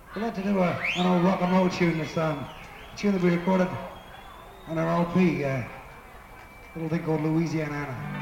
We'd like to do an old rock and roll tune this a tune that we recorded on our LP, a little thing called Louisiana.